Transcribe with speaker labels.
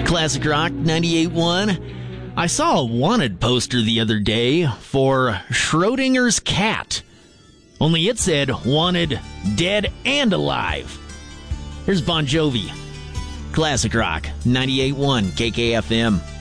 Speaker 1: Classic Rock 98.1. I saw a wanted poster the other day for Schrodinger's cat. Only it said wanted dead and alive. Here's Bon Jovi. Classic Rock 98.1 KKFM.